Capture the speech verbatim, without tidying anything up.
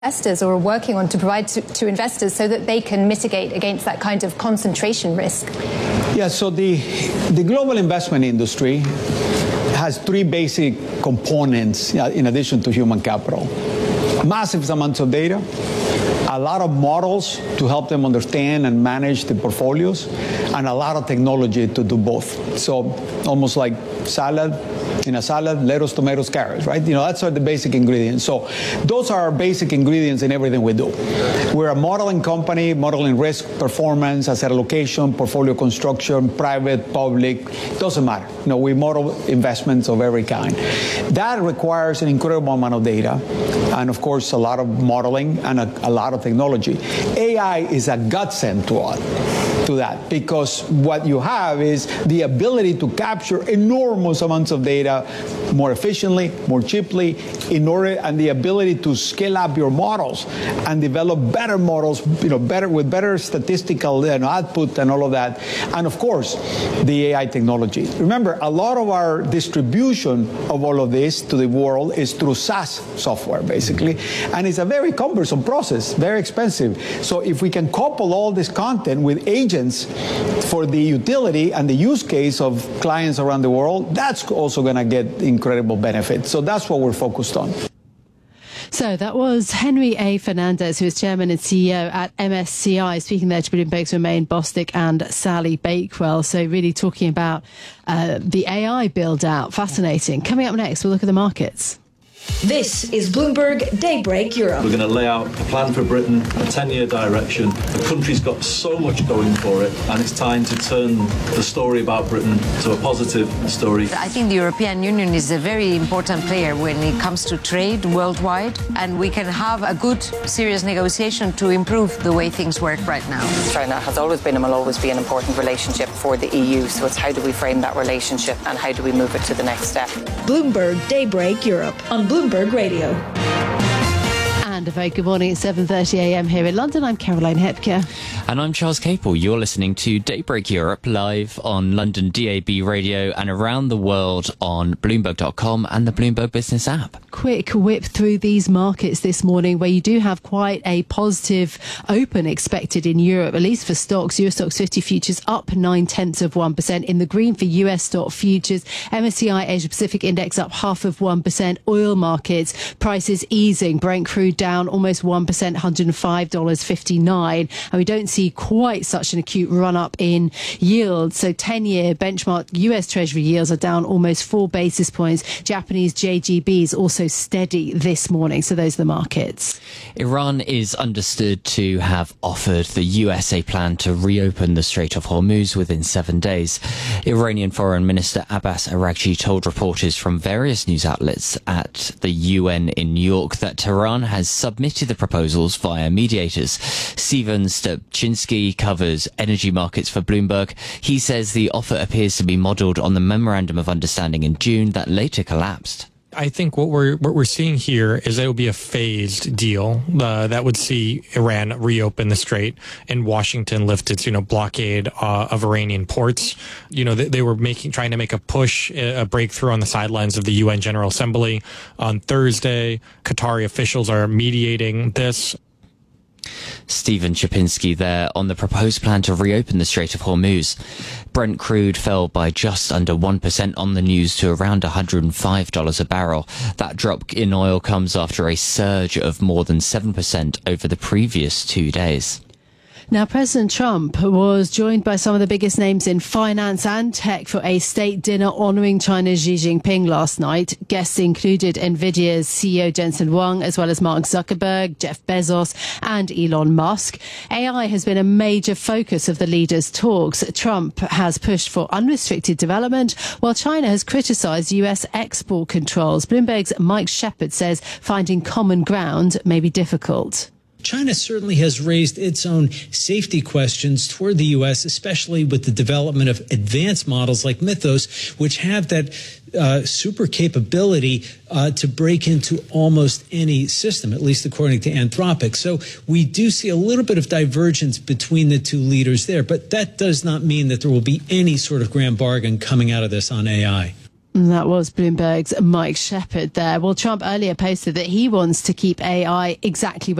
investors or are working on to provide to, to investors so that they can mitigate against that kind of concentration risk? Yeah, so the, the global investment industry has three basic components in addition to human capital. Massive amounts of data, a lot of models to help them understand and manage the portfolios, and a lot of technology to do both. So almost like salad, in a salad, lettuce, tomatoes, carrots, right? You know, that's are the basic ingredients. So those are our basic ingredients in everything we do. We're a modeling company, modeling risk, performance, asset allocation, portfolio construction, private, public, doesn't matter. You know, we model investments of every kind. That requires an incredible amount of data and, of course, a lot of modeling and a, a lot of technology. A I is a godsend to us. To that, because what you have is the ability to capture enormous amounts of data more efficiently, more cheaply, in order, and the ability to scale up your models and develop better models, you know, better with better statistical you know, output and all of that, and of course, the A I technology. Remember, a lot of our distribution of all of this to the world is through SaaS software, basically, and it's a very cumbersome process, very expensive. So if we can couple all this content with agents for the utility and the use case of clients around the world, that's also going to get incredible benefits. So that's what we're focused on. So that was Henry A. Fernandez, who is chairman and C E O at M S C I, speaking there to Bloomberg's Romain Bostick and Sally Bakewell. So really talking about uh, the A I build-out. Fascinating. Coming up next, we'll look at the markets. This is Bloomberg Daybreak Europe. We're going to lay out a plan for Britain, a ten-year direction. The country's got so much going for it, and it's time to turn the story about Britain to a positive story. I think the European Union is a very important player when it comes to trade worldwide, and we can have a good, serious negotiation to improve the way things work right now. China has always been and will always be an important relationship for the E U, so it's how do we frame that relationship and how do we move it to the next step. Bloomberg Daybreak Europe on Bloomberg Radio. And a very good morning at seven thirty a m here in London. I'm Caroline Hepker. And I'm Charles Capel. You're listening to Daybreak Europe live on London D A B radio and around the world on Bloomberg dot com and the Bloomberg Business app. Quick whip through these markets this morning, where you do have quite a positive open expected in Europe, at least for stocks. Euro Stoxx fifty futures up nine tenths of one percent. In the green for U S stock futures. M S C I Asia Pacific Index up half of one percent. Oil markets, prices easing. Brent crude down almost one percent, one hundred five dollars fifty-nine. And we don't see quite such an acute run up in yields. So ten-year benchmark U S Treasury yields are down almost four basis points. Japanese J G Bs also steady this morning. So those are the markets. Iran is understood to have offered the U S a plan to reopen the Strait of Hormuz within seven days. Iranian Foreign Minister Abbas Araghchi told reporters from various news outlets at the U N in New York that Tehran has submitted the proposals via mediators. Stephen Stupczynski covers energy markets for Bloomberg. He says the offer appears to be modelled on the Memorandum of Understanding in June that later collapsed. I think what we're what we're seeing here is that it will be a phased deal uh, that would see Iran reopen the strait and Washington lift its you know blockade uh, of Iranian ports. You know they, they were making trying to make a push, a breakthrough on the sidelines of the U N General Assembly on Thursday. Qatari officials are mediating this. Stephen Stupczynski there on the proposed plan to reopen the Strait of Hormuz. Brent crude fell by just under one percent on the news to around one hundred five dollars a barrel. That drop in oil comes after a surge of more than seven percent over the previous two days. Now, President Trump was joined by some of the biggest names in finance and tech for a state dinner honouring China's Xi Jinping last night. Guests included NVIDIA's C E O Jensen Huang, as well as Mark Zuckerberg, Jeff Bezos and Elon Musk. A I has been a major focus of the leaders' talks. Trump has pushed for unrestricted development, while China has criticised U S export controls. Bloomberg's Mike Shepard says finding common ground may be difficult. China certainly has raised its own safety questions toward the U S, especially with the development of advanced models like Mythos, which have that uh, super capability uh, to break into almost any system, at least according to Anthropic. So we do see a little bit of divergence between the two leaders there, but that does not mean that there will be any sort of grand bargain coming out of this on A I. And that was Bloomberg's Mike Shepherd there. Well, Trump earlier posted that he wants to keep A I exactly